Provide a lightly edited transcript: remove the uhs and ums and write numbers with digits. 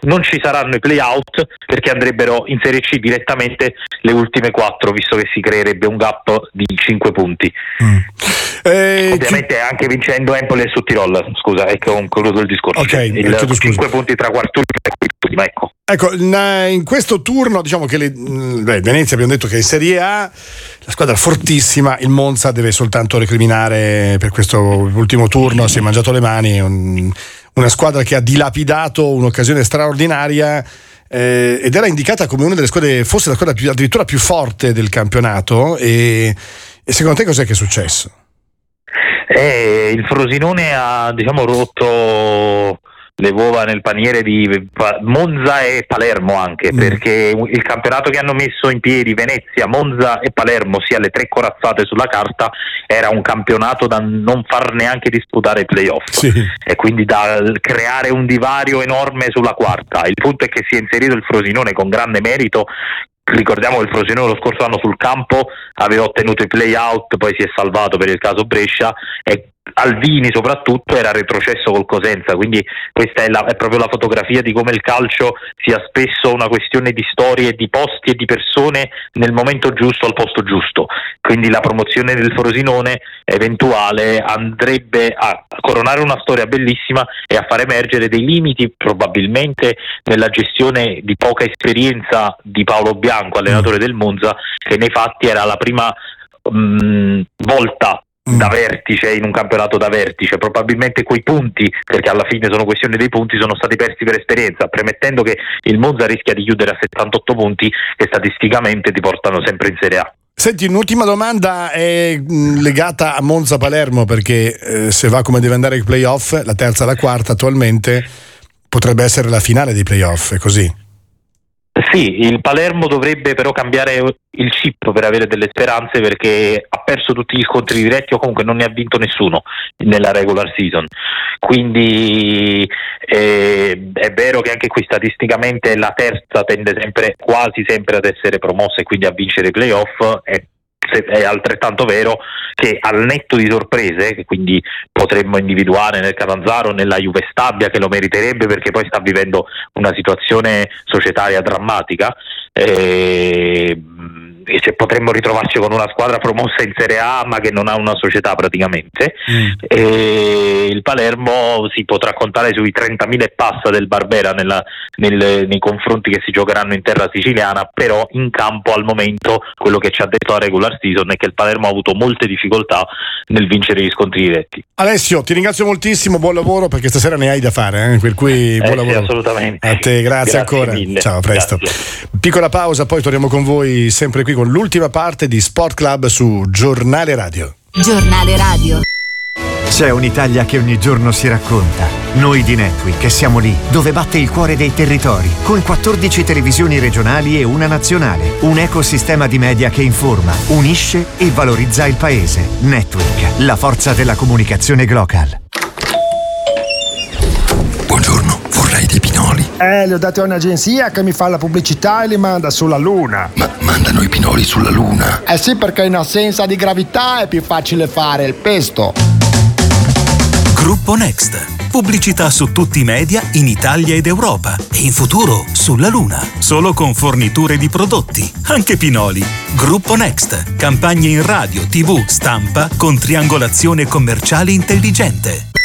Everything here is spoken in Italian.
non ci saranno i play-out perché andrebbero in Serie C direttamente le ultime 4, visto che si creerebbe un gap di 5 punti. Ovviamente anche vincendo Empoli e Sudtirol, scusa, ecco, ho concluso il discorso. Okay, 5 punti tra quarti ultimi e quinti, ma ecco. Ecco, in questo turno diciamo che Venezia, abbiamo detto che è in Serie A, la squadra fortissima, il Monza deve soltanto recriminare per questo ultimo turno, si è mangiato le mani, una squadra che ha dilapidato un'occasione straordinaria ed era indicata come una delle squadre, forse la squadra addirittura più forte del campionato, e secondo te cos'è che è successo? Il Frosinone ha rotto le uova nel paniere di Monza e Palermo, anche perché il campionato che hanno messo in piedi Venezia, Monza e Palermo, sia le 3 corazzate sulla carta, era un campionato da non far neanche disputare i playoff, e quindi da creare un divario enorme sulla quarta. Il punto è che si è inserito il Frosinone con grande merito. Ricordiamo che il Frosinone lo scorso anno sul campo aveva ottenuto i play-out, poi si è salvato per il caso Brescia, e Alvini soprattutto era retrocesso col Cosenza, quindi questa è proprio la fotografia di come il calcio sia spesso una questione di storie, di posti e di persone nel momento giusto al posto giusto. Quindi la promozione del Frosinone eventuale andrebbe a coronare una storia bellissima e a far emergere dei limiti probabilmente nella gestione di poca esperienza di Paolo Bianco, allenatore del Monza, che nei fatti era la prima volta da vertice in un campionato da vertice. Probabilmente quei punti, perché alla fine sono questioni dei punti, sono stati persi per esperienza, premettendo che il Monza rischia di chiudere a 78 punti che statisticamente ti portano sempre in Serie A. Senti, un'ultima domanda è legata a Monza-Palermo, perché se va come deve andare il playoff, la terza e la quarta attualmente, potrebbe essere la finale dei playoff, è così? Sì, il Palermo dovrebbe però cambiare il chip per avere delle speranze, perché ha perso tutti gli scontri diretti o comunque non ne ha vinto nessuno nella regular season. Quindi è vero che anche qui statisticamente la terza tende quasi sempre ad essere promossa e quindi a vincere i playoff. È altrettanto vero che al netto di sorprese, che quindi potremmo individuare nel Catanzaro, nella Juve Stabia, che lo meriterebbe perché poi sta vivendo una situazione societaria drammatica, e potremmo ritrovarci con una squadra promossa in Serie A ma che non ha una società praticamente. E il Palermo si potrà contare sui 30.000 e passa del Barbera nei confronti che si giocheranno in terra siciliana, però in campo al momento quello che ci ha detto la regular season è che il Palermo ha avuto molte difficoltà nel vincere gli scontri diretti. Alessio, ti ringrazio moltissimo, buon lavoro, perché stasera ne hai da fare, per cui buon lavoro. Sì, assolutamente. A te, grazie ancora. Mille. Ciao, a presto. Grazie. Piccola pausa, poi torniamo con voi sempre qui con l'ultima parte di Sport Club su Giornale Radio. Giornale Radio. C'è un'Italia che ogni giorno si racconta. Noi di Netweek siamo lì, dove batte il cuore dei territori, con 14 televisioni regionali e una nazionale. Un ecosistema di media che informa, unisce e valorizza il paese. Netweek, la forza della comunicazione global. Buongiorno, vorrei dei pinoli. Li ho dati a un'agenzia che mi fa la pubblicità e li manda sulla Luna. Ma mandano i pinoli sulla Luna? Eh sì, perché in assenza di gravità è più facile fare il pesto. Gruppo Next. Pubblicità su tutti i media in Italia ed Europa e in futuro sulla Luna. Solo con forniture di prodotti, anche pinoli. Gruppo Next. Campagne in radio, TV, stampa con triangolazione commerciale intelligente.